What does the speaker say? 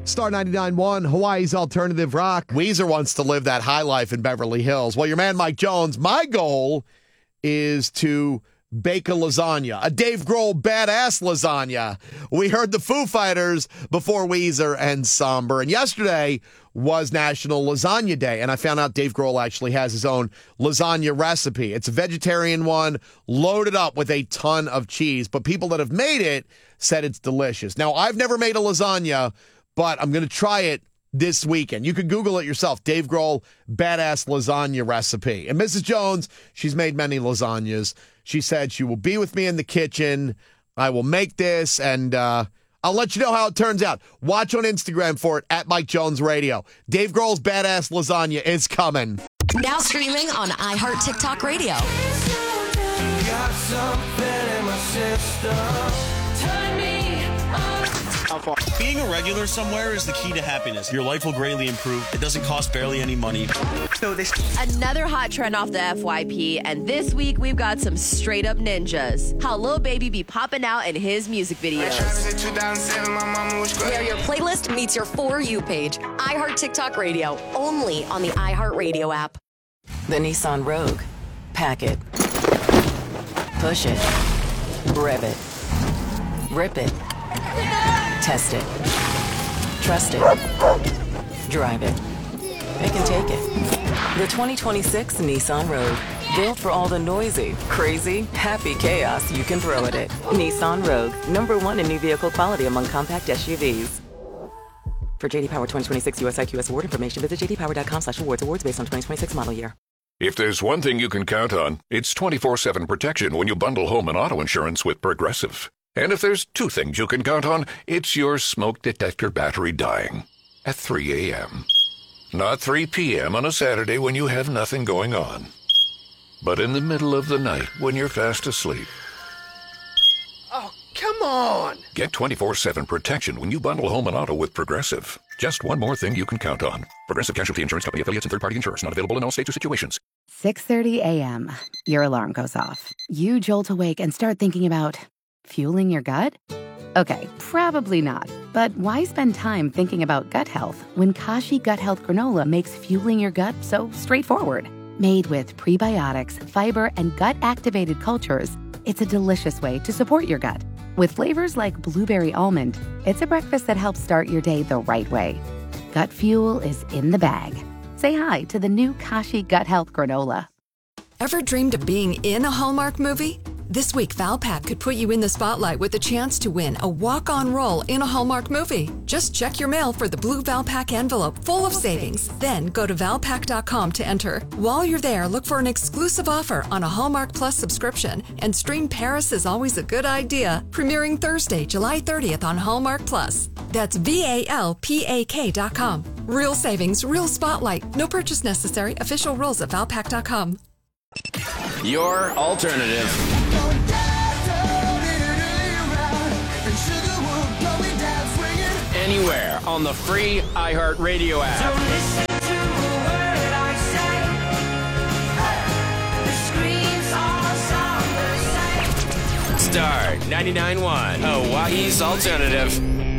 Star 99.1, Hawaii's alternative rock. Weezer wants to live that high life in Beverly Hills. Well, your man Mike Jones, my goal is to bake a lasagna, a Dave Grohl badass lasagna. We heard the Foo Fighters before Weezer and Somber. And yesterday was National Lasagna Day, and I found out Dave Grohl actually has his own lasagna recipe. It's a vegetarian one, loaded up with a ton of cheese, but people that have made it said it's delicious. Now, I've never made a lasagna, but I'm going to try it this weekend. You can Google it yourself, Dave Grohl badass lasagna recipe. And Mrs. Jones, she's made many lasagnas. She said she will be with me in the kitchen. I will make this, and I'll let you know how it turns out. Watch on Instagram for it, at Mike Jones Radio. Dave Grohl's badass lasagna is coming. Now streaming on iHeart TikTok Radio. Got something in my system. Turn me on. Being a regular somewhere is the key to happiness. Your life will greatly improve. It doesn't cost barely any money. Another hot trend off the FYP, and this week we've got some straight up ninjas. How Lil Baby be popping out in his music videos. Where your playlist meets your For You page. iHeart TikTok Radio, only on the iHeart Radio app. The Nissan Rogue. Pack it. Push it. Rev it. Rip it. Test it. Trust it. Drive it. It can take it. The 2026 Nissan Rogue. Built for all the noisy, crazy, happy chaos you can throw at it. Nissan Rogue. #1 in new vehicle quality among compact SUVs. For JD Power 2026 US IQS award information, visit jdpower.com/awards. Awards based on 2026 model year. If there's one thing you can count on, it's 24/7 protection when you bundle home and auto insurance with Progressive. And if there's two things you can count on, it's your smoke detector battery dying at 3 a.m. Not 3 p.m. on a Saturday when you have nothing going on, but in the middle of the night when you're fast asleep. Oh, come on. Get 24/7 protection when you bundle home and auto with Progressive. Just one more thing you can count on. Progressive Casualty Insurance Company affiliates and third-party insurers. Not available in all states or situations. 6:30 a.m. Your alarm goes off. You jolt awake and start thinking about fueling your gut? Okay, probably not. But why spend time thinking about gut health when Kashi Gut Health Granola makes fueling your gut so straightforward? Made with prebiotics, fiber, and gut-activated cultures, it's a delicious way to support your gut. With flavors like blueberry almond, it's a breakfast that helps start your day the right way. Gut fuel is in the bag. Say hi to the new Kashi Gut Health Granola. Ever dreamed of being in a Hallmark movie? This week, Valpak could put you in the spotlight with a chance to win a walk-on role in a Hallmark movie. Just check your mail for the blue Valpak envelope full of savings. Then go to Valpak.com to enter. While you're there, look for an exclusive offer on a Hallmark Plus subscription and stream Paris is Always a Good Idea, premiering Thursday, July 30th on Hallmark Plus. That's VALPAK.com. Real savings, real spotlight. No purchase necessary. Official rules at Valpak.com. Your alternative. Anywhere on the free iHeart Radio app. So listen to the word I say. The screams all sound the same. Star 99.1, Hawaii's alternative.